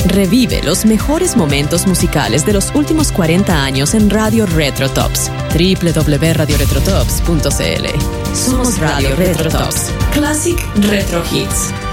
Revive los mejores momentos musicales de los últimos 40 años en Radio Retro Tops. www.radioretrotops.cl. Somos Radio Retro Tops. Classic Retro Hits.